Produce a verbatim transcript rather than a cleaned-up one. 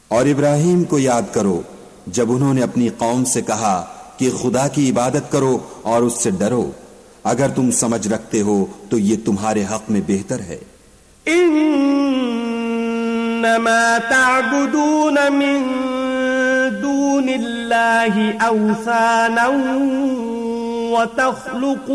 और इब्राहिम को याद करो जब उन्होंने अपनी कौम से कहा कि खुदा की इबादत करो और उससे डरो। अगर तुम समझ रखते हो तो ये तुम्हारे हक में बेहतर है। इन्नमा तअबुदून मिन दूनिल्लाहि औसानन व तख्लुकून